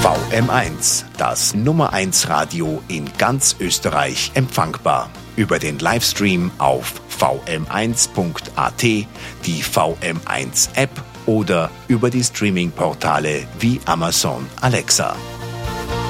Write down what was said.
VM1, das Nummer 1 Radio in ganz Österreich empfangbar. Über den Livestream auf vm1.at, die VM1 App oder über die Streaming-Portale wie Amazon Alexa.